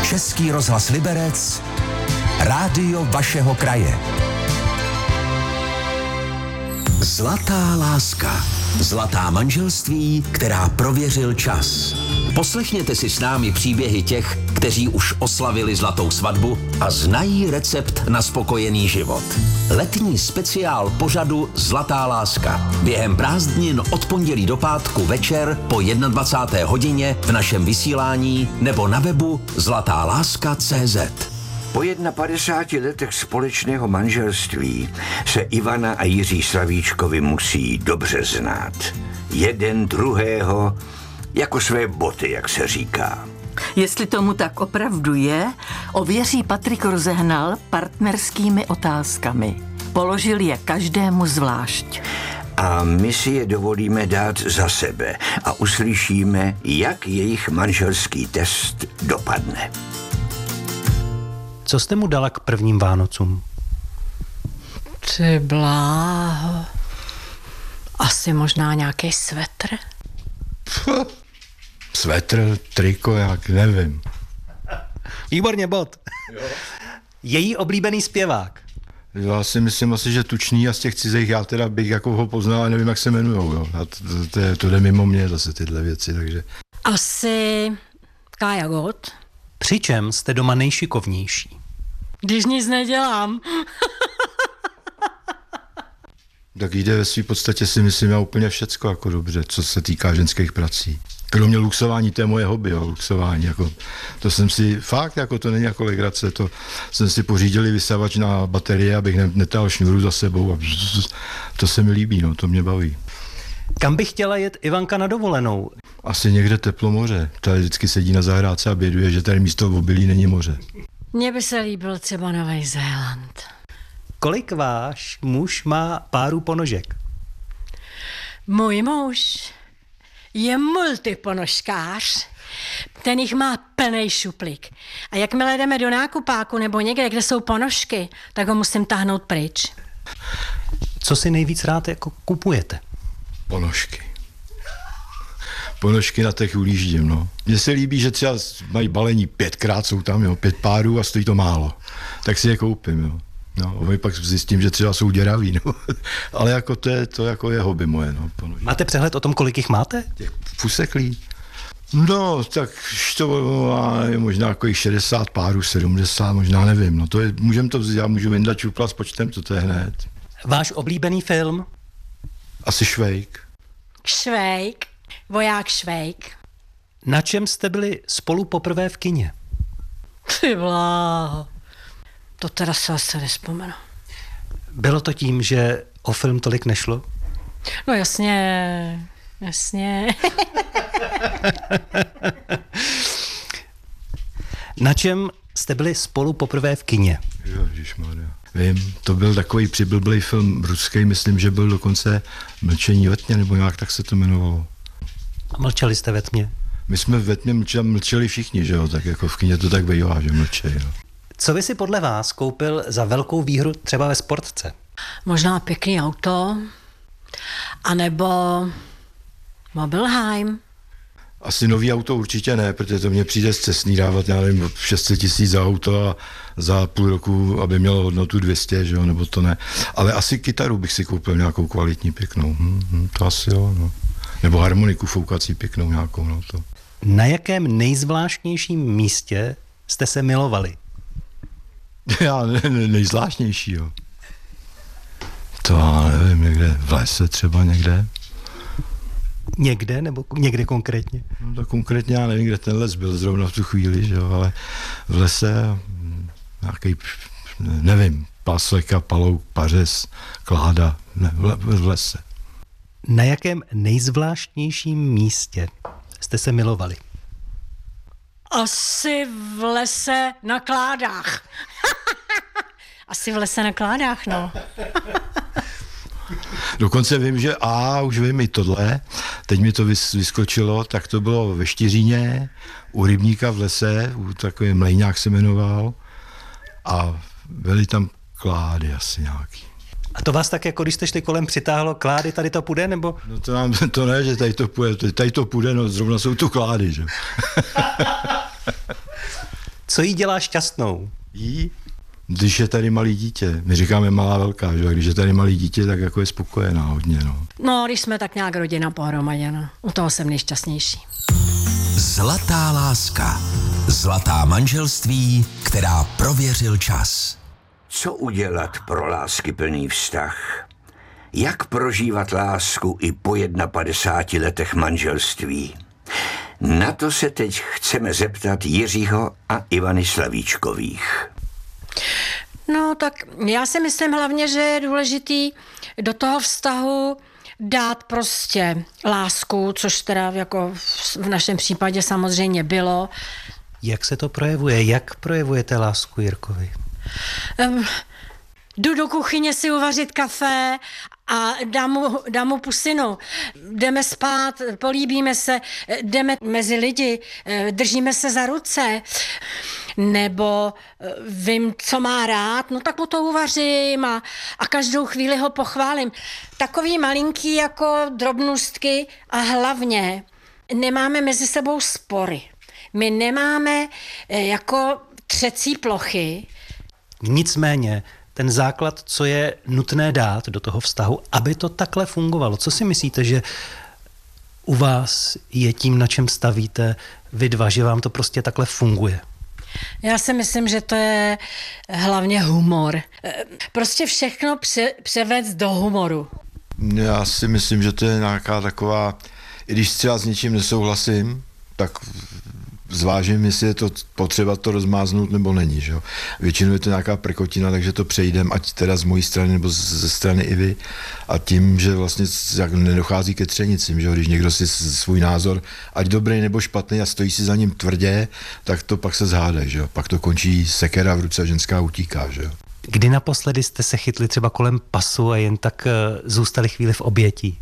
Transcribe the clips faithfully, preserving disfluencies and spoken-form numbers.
Český rozhlas Liberec, rádio vašeho kraje. Zlatá láska. Zlatá manželství, která prověřil čas. Poslechněte si s námi příběhy těch, kteří už oslavili zlatou svatbu a znají recept na spokojený život. Letní speciál pořadu Zlatá láska. Během prázdnin od pondělí do pátku večer po dvacáté jedné hodině v našem vysílání nebo na webu zlatá láska tečka cé zet. Po padesáti jedna letech společného manželství se Ivana a Jiří Slavíčkovi musí dobře znát. Jeden druhého jako své boty, jak se říká. Jestli tomu tak opravdu je, ověří Patrik Rozehnal partnerskými otázkami. Položil je každému zvlášť. A my si je dovolíme dát za sebe a uslyšíme, jak jejich manželský test dopadne. Co jste mu dala k prvním Vánocům? Ty bláho. Asi možná nějaký svetr? Puh. Svetr, triko, jak nevím. Výborně, bod. Jo. Její oblíbený zpěvák? Já si myslím asi, že Tučný a z těch cizích já teda bych jako ho poznal, ale nevím, jak se jmenujou. Jo. A to, to, to, je, to jde mimo mě zase tyhle věci, takže... Asi Kája Gott. Přičem jste doma nejšikovnější? Když nic nedělám. Tak jde ve své podstatě si myslím já úplně všecko jako dobře, co se týká ženských prací. Kromě luxování, to je moje hobby, jo, luxování, jako, to jsem si, fakt, jako to není jako legrace, to jsem si pořídili vysavač na baterie, abych ne, netáhl šňůru za sebou a to se mi líbí, no, to mě baví. Kam by chtěla jet Ivanka na dovolenou? Asi někde teplo moře, tady vždycky sedí na zahrádce a běduje, že tady místo v obilí není moře. Mně by se líbil třeba Nový Zéland. Kolik váš muž má párů ponožek? Můj muž je multiponožkář. Ten jich má plnej šuplík. A jakmile jdeme do nákupáku nebo někde, kde jsou ponožky, tak ho musím tahnout pryč. Co si nejvíc rád jako kupujete? Ponožky. Ponožky na těch ulíždím, no. Mně se líbí, že třeba mají balení pětkrát, jsou tam, jo, pět párů a stojí to málo. Tak si je koupím, jo. No, a pak zjistím, že třeba jsou děraví, no. Ale jako to je, to jako je hobby moje, no. Ponožky. Máte přehled o tom, kolik jich máte? Těch fuseklí? No, tak to je možná jako šedesát párů, sedmdesát, možná nevím, no to je, můžem to vzít, já můžu vyndat čupla s počtem, to, to je hned. Váš oblíbený film? Asi Švejk. Švejk, voják Švejk. Na čem jste byli spolu poprvé v kině? Ty bláho. To teda se asi nespomenu. Bylo to tím, že o film tolik nešlo? No jasně, jasně. Na čem jste byli spolu poprvé v kině? Ježišmarja. Vím, to byl takový přiblblý film ruský, myslím, že byl dokonce Mlčení ve tmě, nebo nějak tak se to jmenovalo. A mlčeli jste ve tmě? My jsme ve tmě mlčeli, mlčeli všichni, že jo, tak jako v kině to tak bývá, že mlčejí, no. Co by si podle vás koupil za velkou výhru třeba ve sportce? Možná pěkný auto, anebo Mobilheim. Asi nový auto určitě ne, protože to mně přijde zcestný dávat, já nevím, šest set tisíc za auto a za půl roku, aby mělo hodnotu dvě stě, že jo, nebo to ne. Ale asi kytaru bych si koupil nějakou kvalitní pěknou, hm, hm, to asi jo, no. Nebo harmoniku foukací pěknou nějakou, no to. Na jakém nejzvláštnějším místě jste se milovali? Já ne, ne, nejzvláštnější, jo. To já nevím, někde v lese třeba někde. Někde, nebo někde konkrétně? No tak konkrétně já nevím, kde ten les byl zrovna v tu chvíli, že jo, ale v lese nějaký, nevím, Pasleka, Palouk, Pařez, Kláda, ne, v, v lese. Na jakém nejzvláštnějším místě jste se milovali? Asi v lese na Kládách. Asi v lese na Kládách, no. Dokonce vím, že a už vím i tohle, teď mi to vyskočilo, tak to bylo ve Štiříně, u rybníka v lese, u takový mlejňák se jmenoval a byly tam klády asi nějaký. A to vás tak jako, když jste šli kolem, přitáhlo klády, tady to půjde, nebo? No to nám, to ne, že tady to půjde, tady to půjde, no zrovna jsou tu klády, že? Co jí dělá šťastnou? Jí? Když je tady malý dítě, my říkáme malá velká, že? Když je tady malý dítě, tak jako je spokojená hodně. No, no když jsme tak nějak rodina pohromadě, no. U toho jsem nejšťastnější. Zlatá láska. Zlatá manželství, která prověřil čas. Co udělat pro láskyplný vztah? Jak prožívat lásku i po padesáti letech manželství? Na to se teď chceme zeptat Jiřího a Ivany Slavíčkových. No tak já si myslím hlavně, že je důležitý do toho vztahu dát prostě lásku, což teda jako v našem případě samozřejmě bylo. Jak se to projevuje? Jak projevujete lásku Jirkovi? Um, jdu do kuchyně si uvařit kafe a dám mu, dám mu pusinu. Jdeme spát, políbíme se, jdeme mezi lidi, držíme se za ruce. Nebo vím, co má rád, no tak mu to uvařím a, a každou chvíli ho pochválím. Takový malinký jako drobnůstky a hlavně nemáme mezi sebou spory. My nemáme jako třecí plochy. Nicméně ten základ, co je nutné dát do toho vztahu, aby to takhle fungovalo. Co si myslíte, že u vás je tím, na čem stavíte vy dva, že vám to prostě takhle funguje? Já si myslím, že to je hlavně humor. Prostě všechno pře- převést do humoru. Já si myslím, že to je nějaká taková, i když třeba s něčím nesouhlasím, tak zvážím, jestli je to potřeba to rozmáznout nebo není. Že? Většinou je to nějaká prkotina, takže to přejdem, ať teda z mojí strany nebo ze strany Ivy. A tím, že vlastně nedochází ke třenicím, že? Když někdo si svůj názor, ať dobrý nebo špatný a stojí si za ním tvrdě, tak to pak se zhádají. Že? Pak to končí sekera v ruce a ženská utíká. Že? Kdy naposledy jste se chytli třeba kolem pasu a jen tak zůstali chvíli v obětí?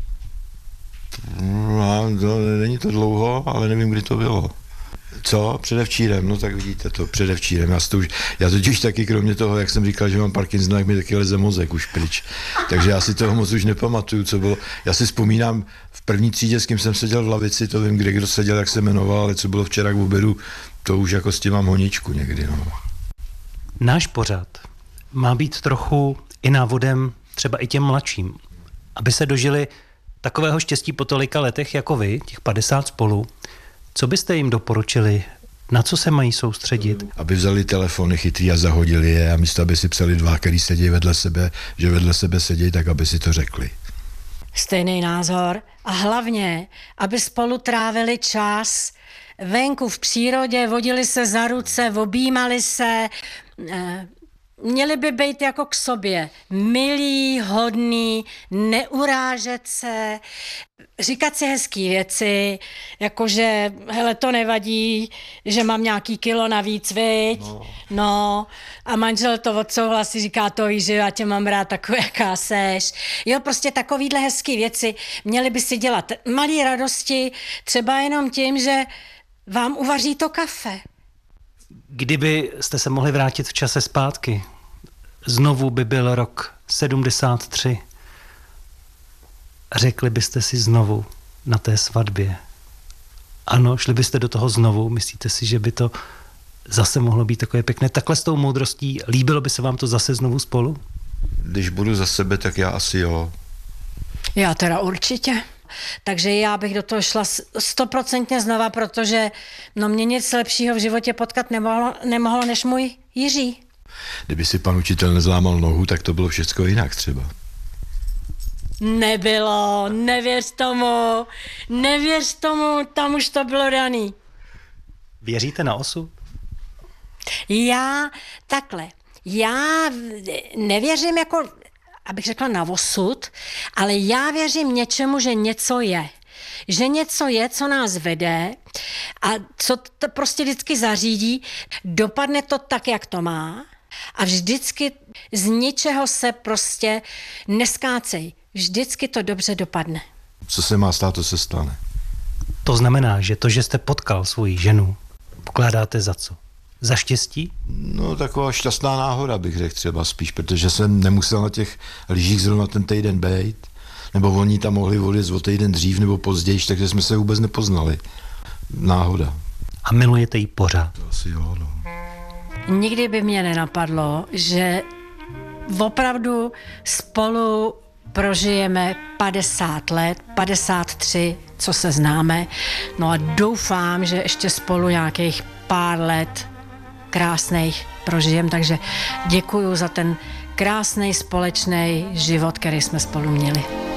No, to, není to dlouho, ale nevím, kdy to bylo. Co? Předevčírem, no tak vidíte to, předevčírem. Já, to už, já totiž taky, kromě toho, jak jsem říkal, že mám Parkinson, tak mi taky leze mozek už pryč. Takže já si toho moc už nepamatuju, co bylo. Já si vzpomínám, v první třídě, s kým jsem seděl v lavici, to vím, kde kdo seděl, jak se jmenoval, ale co bylo včera k obědu, to už jako s tím mám honičku někdy. No. Náš pořad má být trochu i návodem třeba i těm mladším, aby se dožili takového štěstí po tolika letech jako vy, těch padesát spolu. Co byste jim doporučili? Na co se mají soustředit? Aby vzali telefony chytrý a zahodili je a místo, aby si psali dva, který sedí vedle sebe, že vedle sebe sedí, tak aby si to řekli. Stejný názor a hlavně, aby spolu trávili čas venku v přírodě, vodili se za ruce, objímali se, měli by být jako k sobě milí, hodný, neurážet se, říkat si hezký věci, jakože hele, to nevadí, že mám nějaký kilo navíc, viď? No. no. A manžel to odsouhlasí, říká to víš, že já tě mám rád takový, jaká seš. Jo, prostě takovýhle hezký věci měli by si dělat malý radosti, třeba jenom tím, že vám uvaří to kafe. Kdyby jste se mohli vrátit v čase zpátky, znovu by byl rok sedmdesát tři. Řekli byste si znovu na té svatbě. Ano, šli byste do toho znovu. Myslíte si, že by to zase mohlo být takové pěkné? Takhle s tou moudrostí, líbilo by se vám to zase znovu spolu? Když budu za sebe, tak já asi jo. Já teda určitě. Takže já bych do toho šla stoprocentně znova, protože no mě nic lepšího v životě potkat nemohlo, nemohlo než můj Jiří. Kdyby si pan učitel nezlámal nohu, tak to bylo všecko jinak třeba. Nebylo, nevěř tomu, nevěř tomu, tam už to bylo daný. Věříte na osud? Já takhle, já nevěřím jako, abych řekla na osud, ale já věřím něčemu, že něco je. Že něco je, co nás vede a co to prostě vždycky zařídí, dopadne to tak, jak to má a vždycky z ničeho se prostě neskácej. Vždycky to dobře dopadne. Co se má stát, to se stane. To znamená, že to, že jste potkal svoji ženu, pokládáte za co? Za štěstí? No taková šťastná náhoda bych řekl třeba spíš, protože jsem nemusel na těch lyžích zrovna ten týden bejt, nebo oni tam mohli odjet o týden dřív nebo později, takže jsme se vůbec nepoznali. Náhoda. a milujete ji pořád. To asi jo, no. Nikdy by mě nenapadlo, že opravdu spolu prožijeme padesát let, padesát tři, co se známe. No a doufám, že ještě spolu nějakých pár let krásných prožijem, takže děkuju za ten krásný společný život, který jsme spolu měli.